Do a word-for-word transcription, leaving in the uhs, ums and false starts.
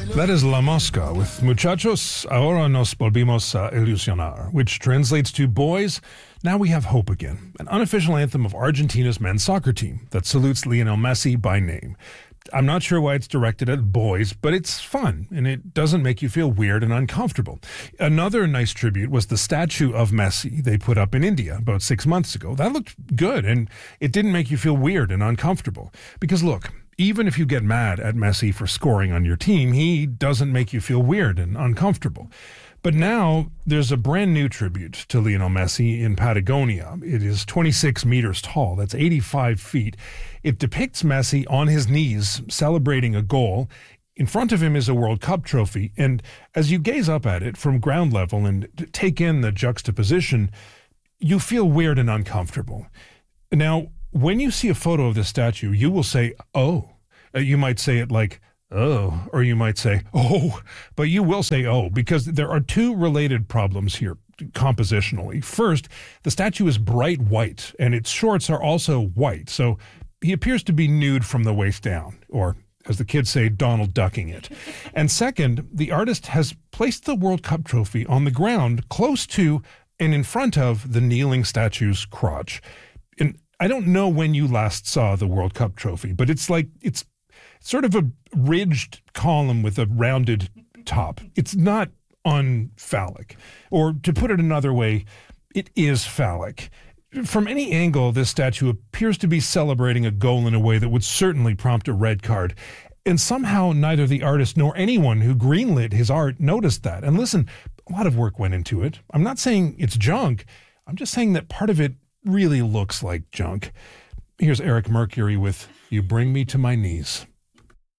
That is La Mosca with Muchachos, ahora nos volvimos a ilusionar, which translates to boys, now we have hope again, an unofficial anthem of Argentina's men's soccer team that salutes Lionel Messi by name. I'm not sure why it's directed at boys, but it's fun, and it doesn't make you feel weird and uncomfortable. Another nice tribute was the statue of Messi they put up in India about six months ago. That looked good, and it didn't make you feel weird and uncomfortable. Because look, even if you get mad at Messi for scoring on your team, he doesn't make you feel weird and uncomfortable. But now there's a brand new tribute to Lionel Messi in Patagonia. It is twenty-six meters tall. That's eighty-five feet. It depicts Messi on his knees celebrating a goal. In front of him is a World Cup trophy. And as you gaze up at it from ground level and take in the juxtaposition, you feel weird and uncomfortable. Now, when you see a photo of the statue, you will say, oh. Uh, you might say it like, oh, or you might say, oh, but you will say, oh, because there are two related problems here compositionally. First, the statue is bright white, and its shorts are also white, so he appears to be nude from the waist down, or as the kids say, Donald ducking it. And second, the artist has placed the World Cup trophy on the ground close to and in front of the kneeling statue's crotch. And I don't know when you last saw the World Cup trophy, but it's like, it's sort of a ridged column with a rounded top. It's not unphallic. Or to put it another way, it is phallic. From any angle, this statue appears to be celebrating a goal in a way that would certainly prompt a red card. And somehow neither the artist nor anyone who greenlit his art noticed that. And listen, a lot of work went into it. I'm not saying it's junk. I'm just saying that part of it really looks like junk. Here's Eric Mercury with You Bring Me to My Knees.